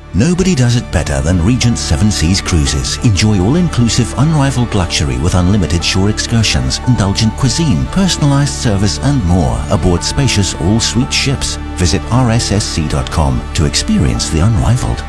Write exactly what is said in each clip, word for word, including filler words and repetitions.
Nobody does it better than Regent Seven Seas Cruises. Enjoy all-inclusive, unrivaled luxury with unlimited shore excursions, indulgent cuisine, personalized service and more aboard spacious all-suite ships. Visit r s s c dot com to experience the unrivaled.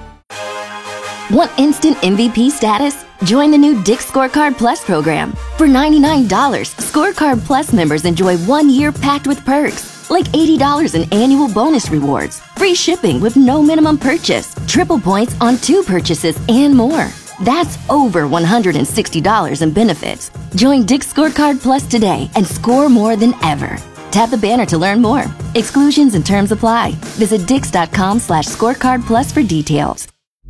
Want instant M V P status? Join the new Dick's Scorecard Plus program. For ninety-nine dollars, Scorecard Plus members enjoy one year packed with perks, like eighty dollars in annual bonus rewards, free shipping with no minimum purchase, triple points on two purchases, and more. That's over one hundred sixty dollars in benefits. Join Dick's Scorecard Plus today and score more than ever. Tap the banner to learn more. Exclusions and terms apply. Visit dix.com slash scorecard plus for details.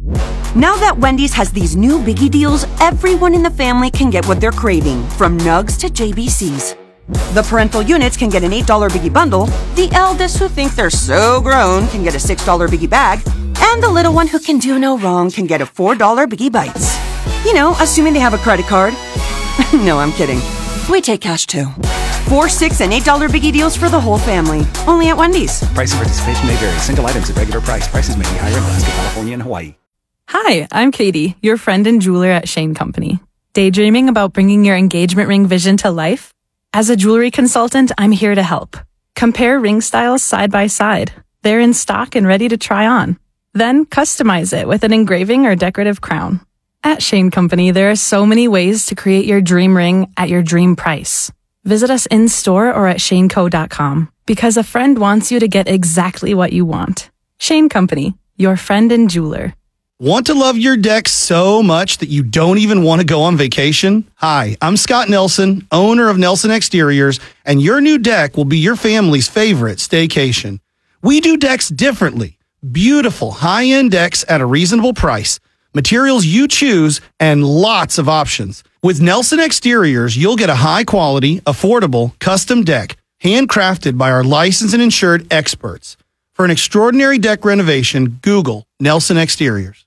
Now that Wendy's has these new biggie deals, everyone in the family can get what they're craving, from nugs to J B Cs. The parental units can get an eight dollar biggie bundle, the eldest who think they're so grown can get a six dollar biggie bag, and the little one who can do no wrong can get a four dollar biggie bites. You know, assuming they have a credit card. No, I'm kidding. We take cash too. Four, six, and eight dollar biggie deals for the whole family. Only at Wendy's. Price and participation may vary. Single items at regular price. Prices may be higher in Alaska, California, and Hawaii. Hi, I'm Katie, your friend and jeweler at Shane Company. Daydreaming about bringing your engagement ring vision to life? As a jewelry consultant, I'm here to help. Compare ring styles side by side. They're in stock and ready to try on. Then customize it with an engraving or decorative crown. At Shane Company, there are so many ways to create your dream ring at your dream price. Visit us in store or at shane co dot com because a friend wants you to get exactly what you want. Shane Company, your friend and jeweler. Want to love your deck so much that you don't even want to go on vacation? Hi, I'm Scott Nelson, owner of Nelson Exteriors, and your new deck will be your family's favorite staycation. We do decks differently. Beautiful, high-end decks at a reasonable price. Materials you choose, and lots of options. With Nelson Exteriors, you'll get a high-quality, affordable, custom deck, handcrafted by our licensed and insured experts. For an extraordinary deck renovation, Google Nelson Exteriors.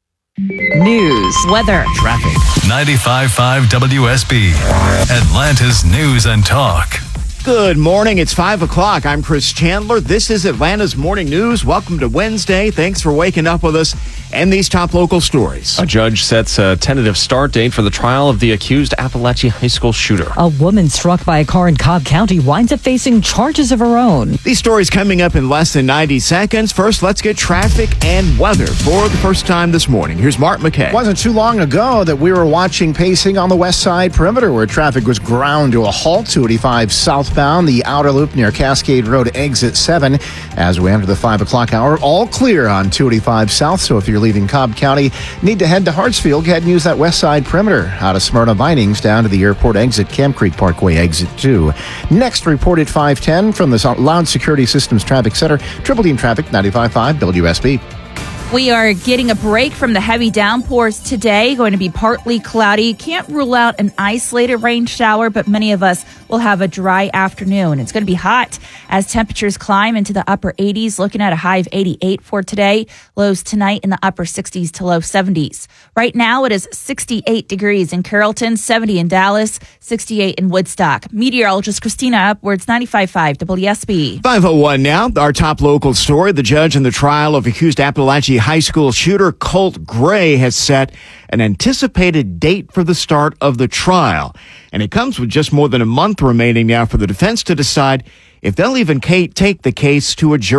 News, weather, traffic. ninety-five point five W S B, Atlanta's News and Talk. Good morning. It's five o'clock. I'm Chris Chandler. This is Atlanta's Morning News. Welcome to Wednesday. Thanks for waking up with us and these top local stories. A judge sets a tentative start date for the trial of the accused Appalachia High School shooter. A woman struck by a car in Cobb County winds up facing charges of her own. These stories coming up in less than ninety seconds. First, let's get traffic and weather for the first time this morning. Here's Mark McKay. It wasn't too long ago that we were watching pacing on the west side perimeter where traffic was ground to a halt. two eighty-five southbound, the outer loop near Cascade Road, exit seven. As we enter the five o'clock hour, all clear on two eighty-five south. So if you're leaving Cobb County, need to head to Hartsfield, go ahead and use that west side perimeter. Out of Smyrna Vinings down to the airport exit, Camp Creek Parkway exit two. Next reported five ten from the Loud Security Systems Traffic Center. Triple Team Traffic, ninety-five point five W S B. We are getting a break from the heavy downpours today. Going to be partly cloudy. Can't rule out an isolated rain shower, but many of us will have a dry afternoon. It's going to be hot as temperatures climb into the upper eighties, looking at a high of eighty-eight for today. Lows tonight in the upper sixties to low seventies. Right now, it is sixty-eight degrees in Carrollton, seventy in Dallas, sixty-eight in Woodstock. Meteorologist Christina Upwards, ninety-five point five W S B. five oh one now. Our top local story. The judge in the trial of accused Appalachia High School shooter Colt Gray has set an anticipated date for the start of the trial. And it comes with just more than a month remaining now for the defense to decide if they'll even take the case to a jury.